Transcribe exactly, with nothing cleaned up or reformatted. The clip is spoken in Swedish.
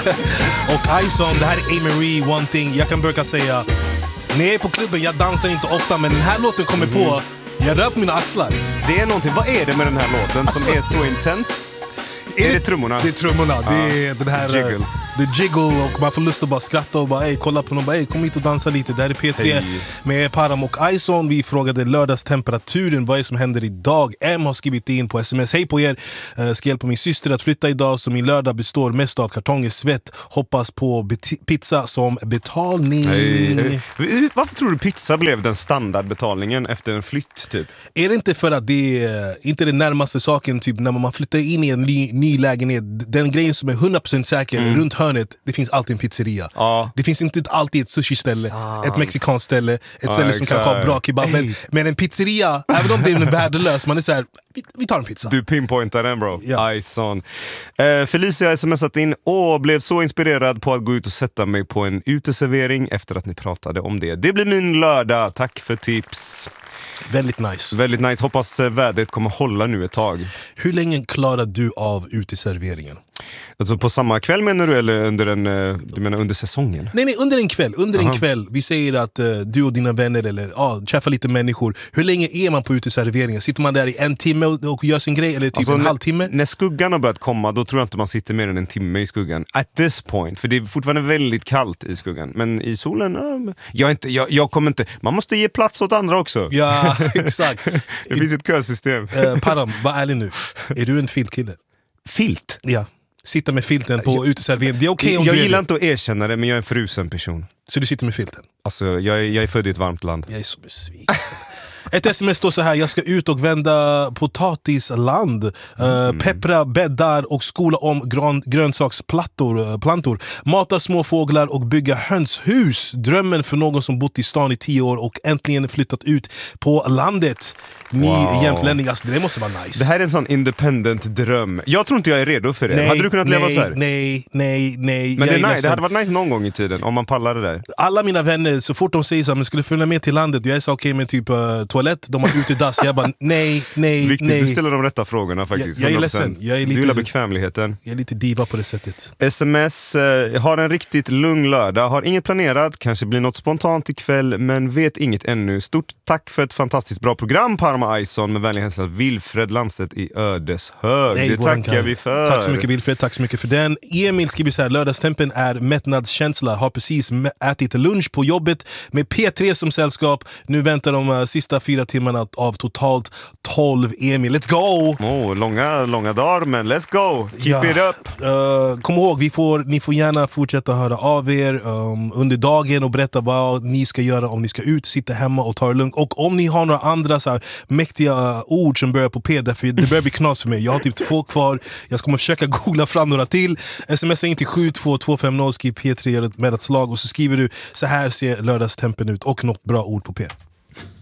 Och Ison, det här är A-Marie, One Thing. Jag kan brukar säga, när jag är på klubben, jag dansar inte ofta, men den här låten kommer mm. på, jag rör på mina axlar. Det är någonting, vad är det med den här låten alltså, som är så intens? Är, är det, det trummorna? Det är trummorna, ah, det är den här jiggle. Det är jiggle och man får lust att bara skratta och bara ey, kolla på någon, bara ey, kom hit och dansa lite. Det här är P tre hey. Med Param och Ison. Vi frågade lördagstemperaturen, vad är det som händer idag? M har skrivit in på sms, hej på er, uh, ska hjälpa min syster att flytta idag, så min lördag består mest av kartonger, svett, hoppas på bet- pizza som betalning. Hey. Hey. Varför tror du pizza blev den standardbetalningen efter en flytt typ? Är det inte för att det är inte den närmaste saken typ när man flyttar in i en ny, ny lägenhet, den grejen som är hundra procent säker mm. runt hörnet, det finns alltid en pizzeria. Ja. Det finns inte alltid ett sushi-ställe, Sant. ett mexikanskt ställe, ett ja, ställe som exakt. Kan ha bra kebab. Men, men en pizzeria, även om det är värdelös, man är så här, vi, vi tar en pizza. Du pinpointar den, bro. Ja. Ison. Eh, Felicia har smsat in och blev så inspirerad på att gå ut och sätta mig på en uteservering efter att ni pratade om det. Det blir min lördag. Tack för tips. Väldigt nice. Väldigt nice. Hoppas vädret kommer hålla nu ett tag. Hur länge klarar du av uteserveringen? Alltså på samma kväll menar du, eller under en, du menar under säsongen? Nej, nej, under en kväll. Under Aha. en kväll. Vi säger att uh, du och dina vänner eller ja, träffar lite människor. Hur länge är man på uteserveringen? Sitter man där i en timme och, och gör sin grej eller typ alltså, en halvtimme? När skuggan har börjat komma, då tror jag inte man sitter mer än en timme i skuggan. At this point, för det är fortfarande väldigt kallt i skuggan. Men i solen, uh, jag, inte, jag, jag kommer inte... Man måste ge plats åt andra också. Ja, exakt. Det finns ett kösystem. uh, Param, var ärlig nu. Är du en filtkille? Filt? Ja. Sitta med filten på uteserveringen. Det är okej om jag du gillar är inte att erkänna det, men jag är en frusen person. Så du sitter med filten? Alltså, jag är, jag är född i ett varmt land. Jag är så besviken. Ett sms står så här: jag ska ut och vända potatisland, mm. uh, peppra bäddar och skola om grön, grönsaksplantor, uh, plantor, mata små fåglar och bygga hönshus. Drömmen för någon som bott i stan i tio år och äntligen flyttat ut på landet. Ny wow. jämtlänning, alltså det måste vara nice. Det här är en sån independent dröm. Jag tror inte jag är redo för det. Nej, hade du kunnat nej, leva så här? Nej, nej, nej. Men det, är nice. Det hade varit nice någon gång i tiden om man pallar det där. Alla mina vänner, så fort de säger så här, men skulle följa med till landet, jag är så okej okay med typ uh, toalett, de har ute dass. Jag bara nej, nej, Viktigt, nej. Du ställer de rätta frågorna faktiskt. Jag, jag är ledsen. Jag är lite, du gillar bekvämligheten. Jag är lite diva på det sättet. Sms, eh, har en riktigt lugn lördag. Har inget planerat, kanske blir något spontant ikväll, men vet inget ännu. Stort tack för ett fantastiskt bra program, Parma Ison, med vänlig hälsning Wilfred Landstedt i Ödeshög. Nej, det tackar vi för. Tack så mycket Wilfred, tack så mycket för den. Emil skriver så här: lördagstempen är mättnadskänsla. Har precis ätit lunch på jobbet med P tre som sällskap. Nu väntar de uh, sista fyra timmarna av totalt tolv. Emil, let's go! Oh, långa, långa dagar, men let's go! Keep ja. it up! Uh, kom ihåg, vi får, ni får gärna fortsätta höra av er um, under dagen och berätta vad ni ska göra om ni ska ut, sitta hemma och ta det lugnt. Och om ni har några andra så här mäktiga uh, ord som börjar på P, därför det börjar bli knas för mig. Jag har typ två kvar. Jag ska försöka googla fram några till. Smsa in till sju två två fem noll, skriv P tre med ett slag och så skriver du: så här ser lördagstempen ut och något bra ord på P.